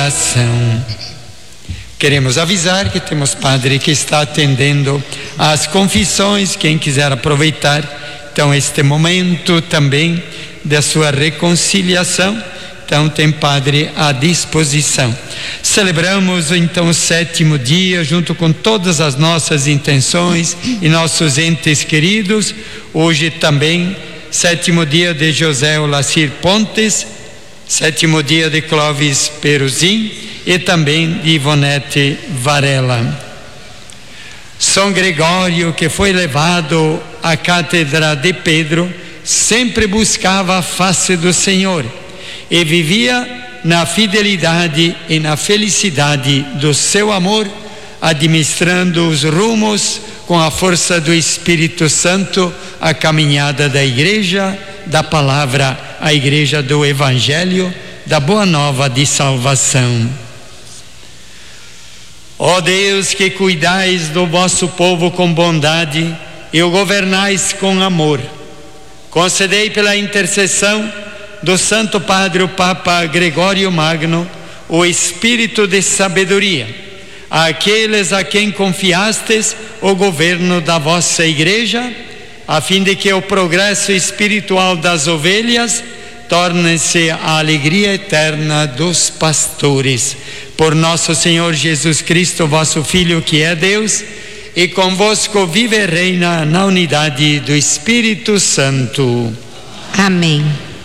oração. Queremos avisar que temos padre que está atendendo às confissões, quem quiser aproveitar, então, este momento também da sua reconciliação, então tem padre à disposição. Celebramos então o 7º dia, junto com todas as nossas intenções e nossos entes queridos. Hoje também, 7º dia de José Olacir Pontes, 7º dia de Clóvis Peruzin e também de Ivonete Varela. São Gregório, que foi levado à Cátedra de Pedro, sempre buscava a face do Senhor e vivia na fidelidade e na felicidade do seu amor, administrando os rumos com a força do Espírito Santo, a caminhada da igreja, da palavra, a igreja do Evangelho, da Boa Nova de salvação. Ó Deus, que cuidais do vosso povo com bondade e o governais com amor, concedei pela intercessão do Santo Padre o Papa Gregório Magno o espírito de sabedoria àqueles a quem confiastes o governo da vossa igreja, a fim de que o progresso espiritual das ovelhas torne-se a alegria eterna dos pastores. Por nosso Senhor Jesus Cristo, vosso Filho, que é Deus, e convosco vive e reina na unidade do Espírito Santo. Amém.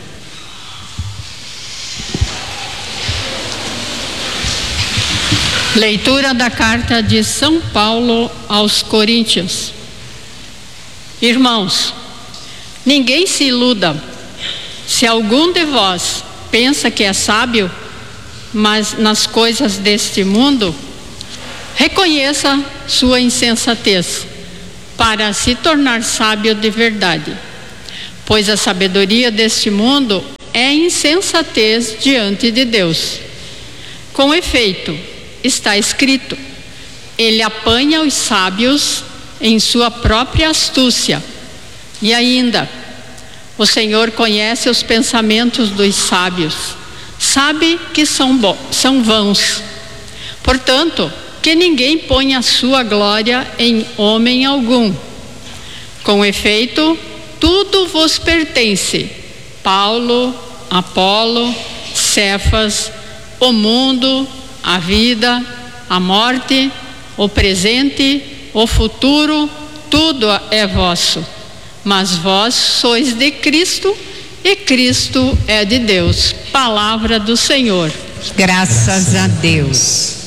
Leitura da carta de São Paulo aos Coríntios. Irmãos, ninguém se iluda. Se algum de vós pensa que é sábio, mas nas coisas deste mundo, reconheça sua insensatez, para se tornar sábio de verdade. Pois a sabedoria deste mundo é insensatez diante de Deus. Com efeito, está escrito: ele apanha os sábios em sua própria astúcia. E ainda, o Senhor conhece os pensamentos dos sábios, sabe que são vãos. Portanto, que ninguém ponha a sua glória em homem algum. Com efeito, tudo vos pertence: Paulo, Apolo, Cefas, o mundo, a vida, a morte, o presente, o futuro, tudo é vosso. Mas vós sois de Cristo e Cristo é de Deus. Palavra do Senhor. Graças a Deus.